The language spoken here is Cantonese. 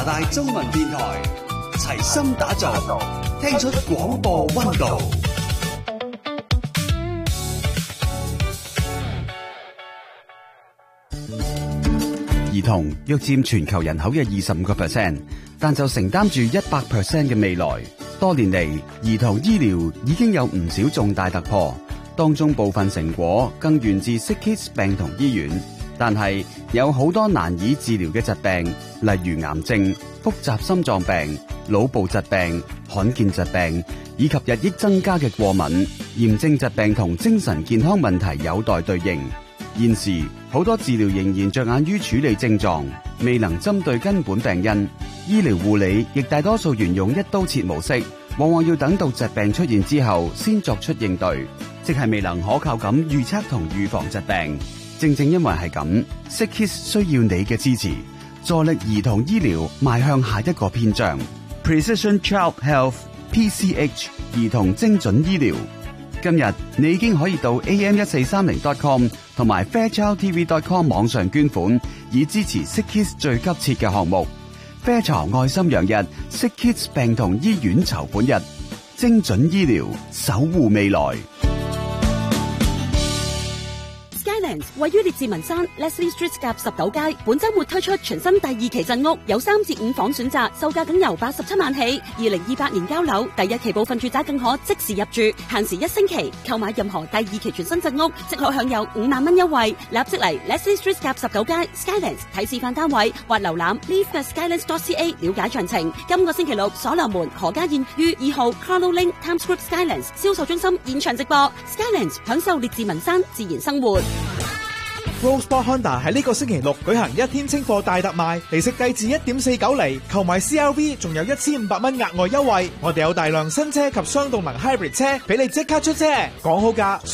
拿大中文電台，齊心打造，聽出廣播溫度。兒童約佔全球人口嘅25%，但就承擔住100% 嘅未來。多年嚟，兒童醫療已經有唔少重大突破，當中部分成果更源自 SickKids 病童醫院。但係有好多難以治療嘅疾病，例如癌症、複雜心臟病、腦部疾病、罕見疾病，以及日益增加嘅過敏、炎症疾病同精神健康問題有待對應。現時好多治療仍然着眼於處理症狀，未能針對根本病因。醫療護理亦大多數沿用一刀切模式，往往要等到疾病出現之後先作出應對，即係未能可靠咁預測同預防疾病。正正因為係咁，SickKids 需要你嘅支持，助力兒童醫療邁向下一個篇章。Precision Child Health PCH 兒童精準醫療。今日你已經可以到 am1430.com 同埋 fairchildtv.com 網上捐款，以支持 SickKids 最急切嘅項目。Fairchild 愛心洋日 SickKids 病童醫院籌款日，精準醫療守護未來。 位於列治文山 Leslie Street 夾19街，本周末推出全新第2期鎮屋，有3至5房選擇，售價僅由87萬起。2028年交樓，第1期部分住宅更可即時入住，限時1星期。購買任何第2期全新鎮屋，即可享有5萬蚊優惠。立即嚟 Leslie Street 夾19街 Skylands 睇示範單位，或瀏覽 live@skylands.ca 了解詳情。今個星期六，所羅門何家燕於2號 Carlo Link Times Square Skylands 銷售中心現場直播 Skylands， 享受列治文山自然生活。 Roadsport Honda 喺呢個星期六舉行1天清貨大特賣，利息低至 1.49 厘，購買 CRV 仲有1500蚊額外優惠。我哋有大量新車及雙動能 hybrid 車俾你即刻出車，講好價。